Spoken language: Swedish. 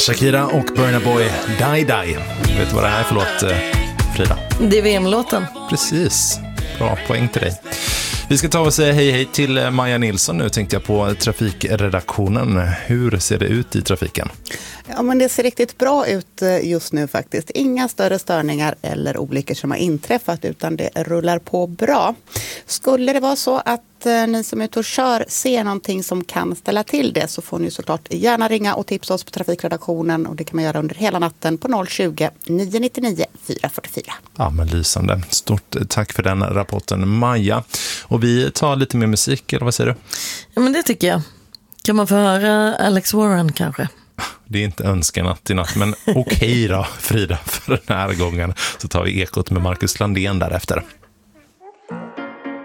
Shakira och Burna Boy, Die Die. Vet du vad det här är för låt, Frida? Det är VM-låten. Precis, bra poäng till dig. Vi ska ta och säga hej till Maja Nilsson nu, tänkte jag, på trafikredaktionen. Hur ser det ut i trafiken? Ja, men det ser riktigt bra ut just nu faktiskt. Inga större störningar eller olyckor som har inträffat, utan det rullar på bra. Skulle det vara så att ni som är ute och kör ser någonting som kan ställa till det, så får ni såklart gärna ringa och tipsa oss på trafikredaktionen, och det kan man göra under hela natten på 020-999 444. Ja, men lysande. Stort tack för den rapporten, Maja. Och vi tar lite mer musik, eller vad säger du? Ja, men det tycker jag. Kan man få höra Alex Warren kanske? Det är inte önskan i natt, men okej då, Frida, för den här gången så tar vi Ekot med Marcus Landén därefter.